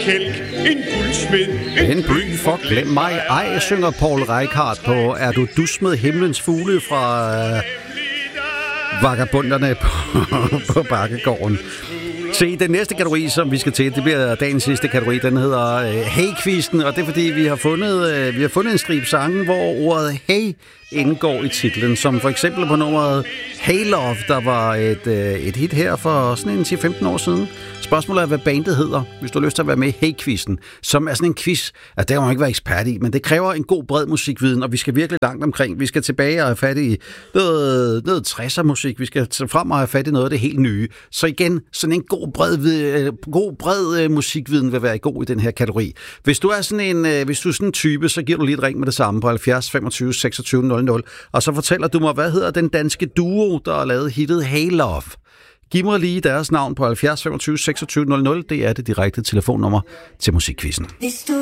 kælk, en guldsmed, En by for glem mig ej, synger Paul Reichhardt på Er du dus med himlens fugle fra vagabunderne på Bakkegården. Se, den næste kategori, som vi skal til, det bliver dagens sidste kategori. Den hedder Hey-quizzen, og det er fordi, vi har fundet en stribe sange, hvor ordet hey indgår i titlen, som for eksempel på nummeret Hey Love, der var et hit her for sådan en 10-15 år siden. Spørgsmålet er, hvad bandet hedder, hvis du har lyst til at være med i Hey-quizzen, som er sådan en quiz. Altså, det kan man ikke være ekspert i, men det kræver en god bred musikviden, og vi skal virkelig langt omkring. Vi skal tilbage og have fat i noget 60'er musik. Vi skal frem og have fat i noget af det helt nye. Så igen, sådan en god bred musikviden vil være god i den her kategori. Hvis du er sådan en type, så giver du lige et ring med det samme på 70 25 26 00, og så fortæller du mig, hvad hedder den danske duo, der har lavet hittet Hey Love. Giv mig lige deres navn på 70 25 26 00. Det er det direkte telefonnummer til musikquizzen. Hvis du